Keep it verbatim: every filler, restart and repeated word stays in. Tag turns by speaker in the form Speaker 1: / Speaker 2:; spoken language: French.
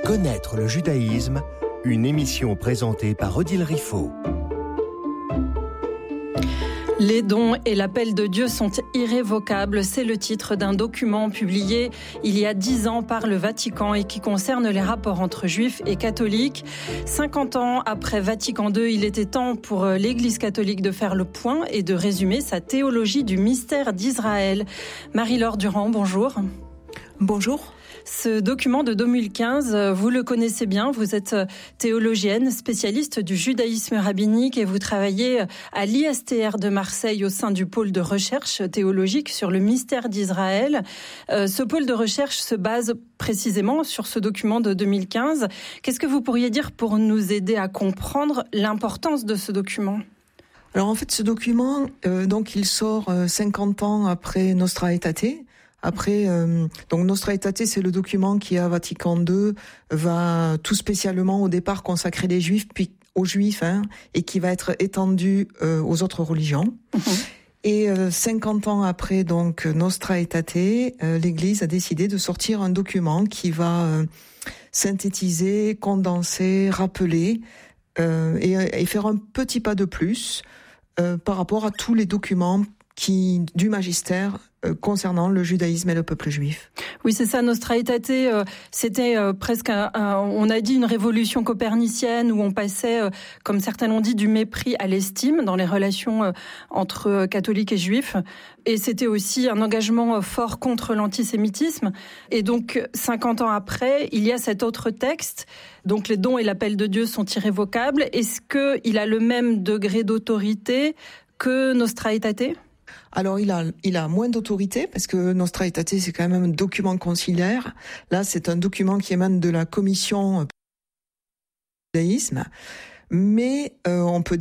Speaker 1: Connaître le judaïsme, une émission présentée par Odile Riffaut.
Speaker 2: Les dons et l'appel de Dieu sont irrévocables. C'est le titre d'un document publié il y a dix ans par le Vatican et qui concerne les rapports entre juifs et catholiques. cinquante ans après Vatican deux, il était temps pour l'Église catholique de faire le point et de résumer sa théologie du mystère d'Israël. Marie-Laure Durand, bonjour.
Speaker 3: Bonjour.
Speaker 2: Ce document de deux mille quinze, vous le connaissez bien, vous êtes théologienne, spécialiste du judaïsme rabbinique et vous travaillez à l'I S T R de Marseille au sein du pôle de recherche théologique sur le mystère d'Israël. Ce pôle de recherche se base précisément sur ce document de deux mille quinze. Qu'est-ce que vous pourriez dire pour nous aider à comprendre l'importance de ce document ?
Speaker 3: Alors en fait, ce document, euh, donc il sort euh, cinquante ans après Nostra Aetate. Après, euh, donc Nostra Aetate, c'est le document qui, à Vatican deux, va tout spécialement au départ consacrer les Juifs, puis aux Juifs, hein, et qui va être étendu euh, aux autres religions. Mmh. Et euh, cinquante ans après donc Nostra Aetate, euh, l'Église a décidé de sortir un document qui va euh, synthétiser, condenser, rappeler euh, et, et faire un petit pas de plus euh, par rapport à tous les documents qui du magistère euh, concernant le judaïsme et le peuple juif.
Speaker 2: Oui, c'est ça. Nostra Aetate, euh, c'était euh, presque, un, un, on a dit une révolution copernicienne où on passait, euh, comme certains l'ont dit, du mépris à l'estime dans les relations euh, entre euh, catholiques et juifs. Et c'était aussi un engagement euh, fort contre l'antisémitisme. Et donc, cinquante ans après, il y a cet autre texte. Donc, les dons et l'appel de Dieu sont irrévocables. Est-ce qu'il a le même degré d'autorité que Nostra Aetate ?
Speaker 3: Alors il a il a moins d'autorité parce que Nostra Aetate c'est quand même un document conciliaire. Là c'est un document qui émane de la commission judaïsme, mais euh, on peut